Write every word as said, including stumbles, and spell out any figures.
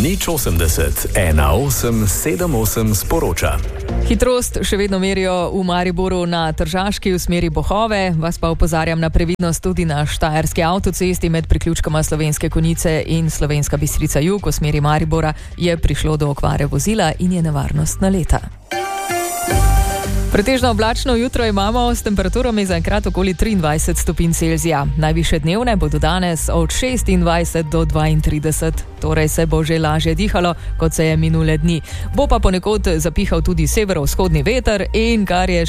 Nič osemdeset, ena osem sedem osem sporoča. Hitrost še vedno merijo v Mariboru na Tržaški v smeri Bohove, vas pa opozarjam na previdnost tudi na štajerski avtocesti med priključkoma Slovenske Konjice in Slovenska Bistrica jug v smeri Maribora je prišlo do okvare vozila in je nevarnost naleta. Pretežno oblačno jutro imamo s temperaturami zaenkrat okoli triindvajset stopinj Celzija. Najvišje dnevne bodo danes od šestindvajset do dvaintrideset, torej se bo že lažje dihalo, kot se je minule dni. Bo pa ponekod zapihal tudi severovzhodni veter in kar je